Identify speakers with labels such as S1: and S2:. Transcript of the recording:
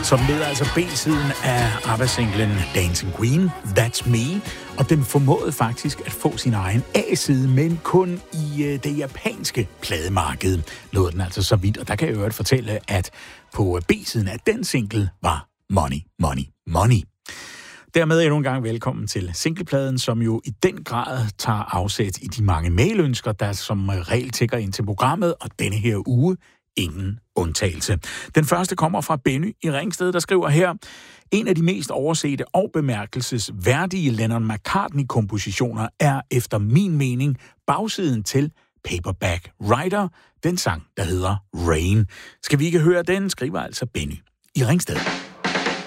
S1: som leder altså B-siden af ABBA-singlen Dancing Queen, That's Me, og den formåede faktisk at få sin egen A-side, men kun i det japanske plademarked. Nåede den altså så vidt, og der kan jeg jo fortælle, at på B-siden af den single var Money, Money, Money. Dermed endnu en gang velkommen til singlepladen, som jo i den grad tager afsæt i de mange mailønsker, der som regel tækker ind til programmet, og denne her uge ingen undtagelse. Den første kommer fra Benny i Ringsted, der skriver her: en af de mest oversete og bemærkelsesværdige Lennon McCartney-kompositioner er efter min mening bagsiden til Paperback Writer, den sang, der hedder Rain. Skal vi ikke høre den, skriver altså Benny i Ringsted.